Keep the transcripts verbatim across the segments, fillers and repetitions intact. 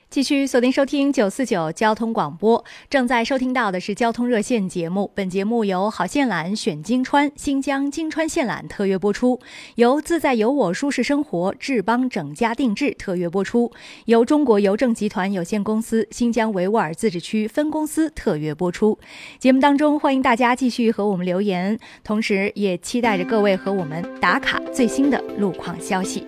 继续锁定收听九四九交通广播，正在收听到的是交通热线节目。本节目由好线缆选京川新疆京川线缆特约播出，由自在有我舒适生活智邦整家定制特约播出，由中国邮政集团有限公司新疆维吾尔自治区分公司特约播出。节目当中欢迎大家继续和我们留言，同时也期待着各位和我们打卡最新的路况消息。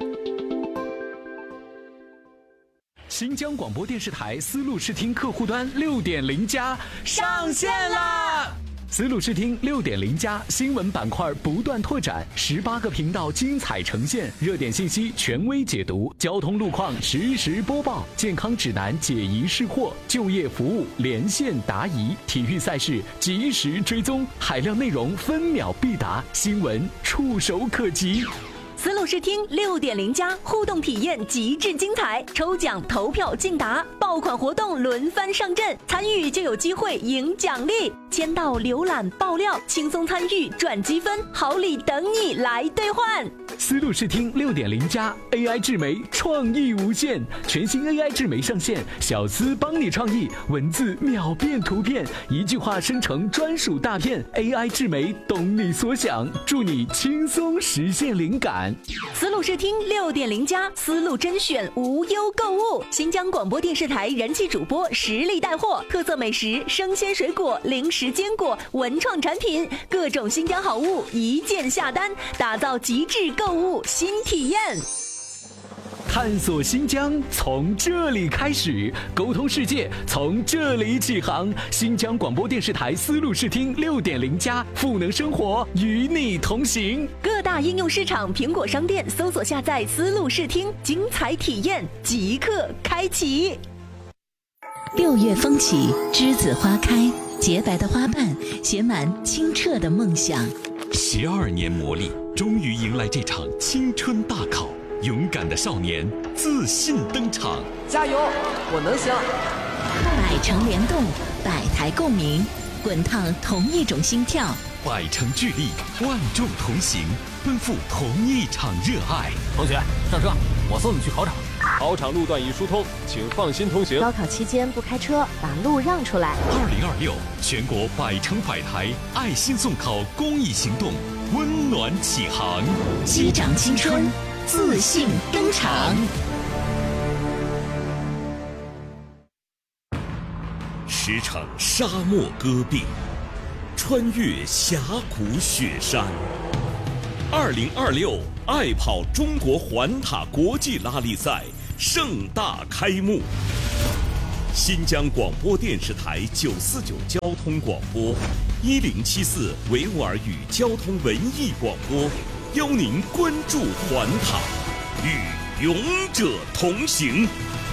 新疆广播电视台丝路视听客户端 六点零 加上线啦！丝路视听 六点零 加新闻板块不断拓展，十八个频道精彩呈现，热点信息权威解读，交通路况实时播报，健康指南解疑释惑，就业服务连线答疑，体育赛事及时追踪，海量内容分秒必达，新闻触手可及。 丝路视听 六点零 加互动体验极致精彩，抽奖投票竞答，爆款活动轮番上阵，参与就有机会赢奖励，签到浏览爆料，轻松参与赚积分，好礼等你来兑换。 丝路视听 六点零 加 A I 智媒创意无限，全新 A I 智媒上线，小丝帮你创意，文字秒变图片，一句话生成专属大片， A I 智媒懂你所想，助你轻松实现灵感。 丝路视听 六点零 加丝路甄选无忧购物，新疆广播电视台人气主播实力带货，特色美食、生鲜水果、零食坚果、文创产品，各种新疆好物一键下单，打造极致购物新体验。 探索新疆从这里开始，沟通世界从这里起航。新疆广播电视台丝路视听 六点零 加赋能生活，与你同行。 各大应用市场苹果商店搜索下载丝路视听，精彩体验即刻开启。 六月风起，栀子花开，洁白的花瓣写满清澈的梦想。 十二年磨砺，终于迎来这场青春大考。勇敢的少年自信登场， 加油，我能行！ 百城联动，百台共鸣，滚烫同一种心跳， 百城聚力，万众同行，奔赴同一场热爱。 同学，上车，我送你去考场。考场路段已疏通，请放心通行。 高考期间不开车，把路让出来。 二零二六全国百城百台爱心送考公益行动温暖启航， 击掌青春，自信登场。 驰骋沙漠戈壁，穿越峡谷雪山。二零二六爱跑中国环塔国际拉力赛盛大开幕。新疆广播电视台九四九交通广播，一零七四维吾尔语交通文艺广播，邀您关注环塔，与勇者同行。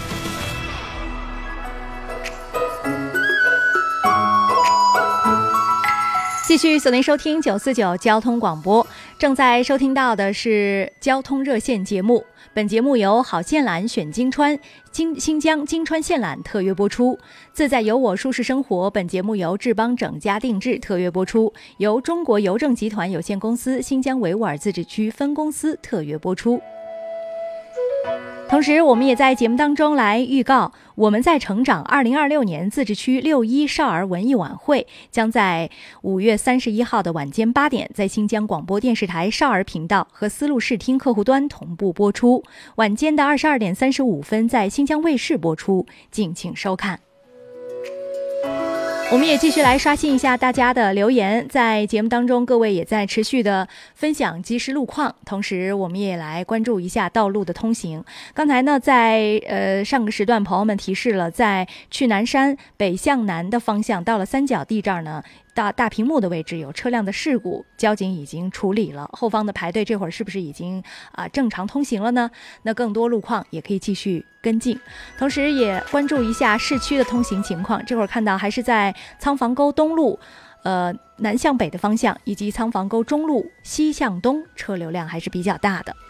继续锁定收听九四九交通广播，正在收听到的是交通热线节目。本节目由好线缆选京川京新疆京川线缆特约播出，自在有我舒适生活。本节目由智邦整家定制特约播出，由中国邮政集团有限公司新疆维吾尔自治区分公司特约播出。同时我们也在节目当中来预告，我们在成长二零二六年自治区六一少儿文艺晚会将在五月三十一号的晚间八点在新疆广播电视台少儿频道和丝路视听客户端同步播出，晚间的二十二点三十五分在新疆卫视播出，敬请收看。我们也继续来刷新一下大家的留言，在节目当中各位也在持续的分享即时路况，同时我们也来关注一下道路的通行。刚才呢在呃上个时段朋友们提示了，在去南山北向南的方向到了三角地这儿呢，大大屏幕的位置有车辆的事故，交警已经处理了，后方的排队这会儿是不是已经啊、呃、正常通行了呢？那更多路况也可以继续跟进，同时也关注一下市区的通行情况。这会儿看到还是在仓房沟东路呃南向北的方向，以及仓房沟中路西向东车流量还是比较大的。